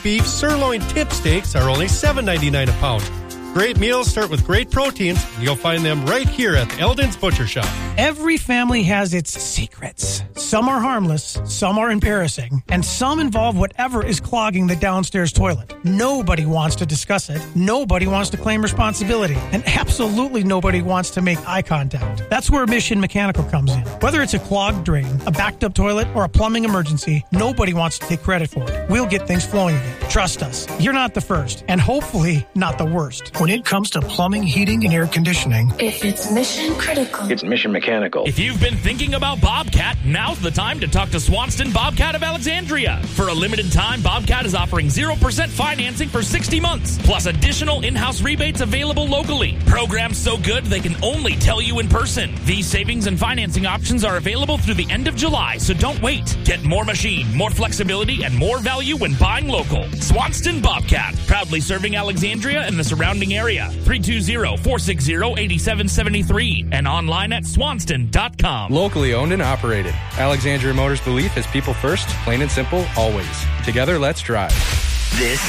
beef, sirloin tip steaks are only $7.99 a pound. Great meals start with great proteins. You'll find them right here at the Eldon's Butcher Shop. Every family has its secrets. Some are harmless, some are embarrassing, and some involve whatever is clogging the downstairs toilet. Nobody wants to discuss it. Nobody wants to claim responsibility. And absolutely nobody wants to make eye contact. That's where Mission Mechanical comes in. Whether it's a clogged drain, a backed up toilet, or a plumbing emergency, nobody wants to take credit for it. We'll get things flowing again. Trust us. You're not the first, and hopefully not the worst. When it comes to plumbing, heating, and air conditioning, if it's mission critical, it's Mission Mechanical. If you've been thinking about Bobcat, now's the time to talk to Swanston Bobcat of Alexandria. For a limited time, Bobcat is offering 0% financing for 60 months, plus additional in-house rebates available locally. Programs so good they can only tell you in person. These savings and financing options are available through the end of July, so don't wait. Get more machine, more flexibility, and more value when buying local. Swanston Bobcat, proudly serving Alexandria and the surrounding area. 320-460-8773 and online at swanston.com. Locally owned and operated. Alexandria Motors' belief is people first, plain and simple, always. Together, let's drive. This